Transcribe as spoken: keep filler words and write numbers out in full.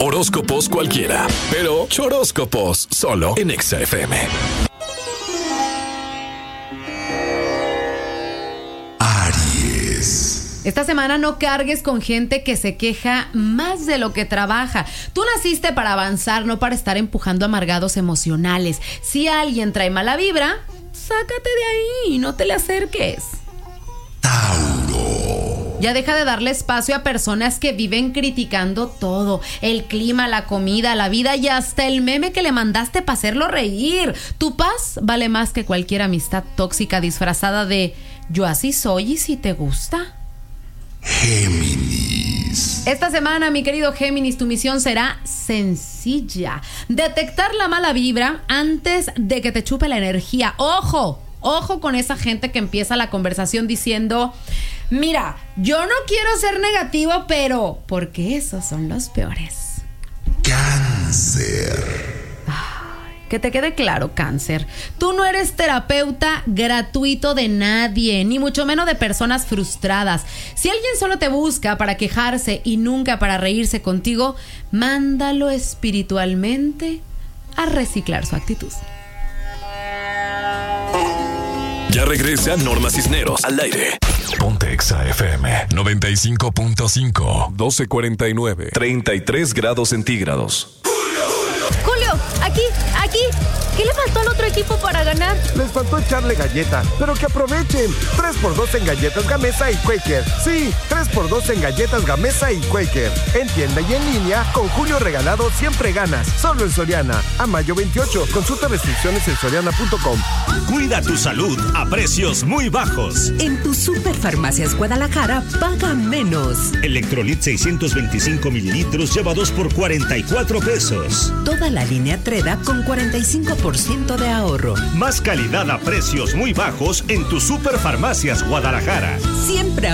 Horóscopos cualquiera, pero choróscopos solo en Exa F M. Aries. Esta semana no cargues con gente que se queja más de lo que trabaja. Tú naciste para avanzar, no para estar empujando amargados emocionales. Si alguien trae mala vibra, sácate de ahí, no te le acerques. Tauro. Ya deja de darle espacio a personas que viven criticando todo. El clima, la comida, la vida y hasta el meme que le mandaste para hacerlo reír. Tu paz vale más que cualquier amistad tóxica disfrazada de yo así soy y si te gusta. Géminis. Esta semana, mi querido Géminis, tu misión será sencilla. Detectar la mala vibra antes de que te chupe la energía. ¡Ojo! Ojo con esa gente que empieza la conversación diciendo, mira, yo no quiero ser negativo, pero... porque esos son los peores. Cáncer. Que te quede claro, Cáncer, tú no eres terapeuta gratuito de nadie, ni mucho menos de personas frustradas. Si alguien solo te busca para quejarse y nunca para reírse contigo, mándalo espiritualmente a reciclar su actitud. Ya regresa Norma Cisneros al aire. Ponte Exa F M noventa y cinco punto cinco, doce cuarenta y nueve, treinta y tres grados centígrados. Julio, aquí, aquí. ¿Qué le faltó al otro equipo para ganar? Les faltó echarle galleta, pero que aprovechen. tres por dos en galletas Gamesa y Quaker. Sí, tres por dos en galletas Gamesa y Quaker. En tienda y en línea, con Julio regalado siempre ganas. Solo en Soriana. A mayo veintiocho. Consulta restricciones en soriana punto com. Cuida tu salud a precios muy bajos. En tu Superfarmacias Guadalajara, paga menos. Electrolit seiscientos veinticinco mililitros lleva dos por cuarenta y cuatro pesos. Toda la línea Treda con cuarenta y cinco por ciento de ahorro. Más calidad a precios muy bajos en tu Superfarmacias Guadalajara. Siempre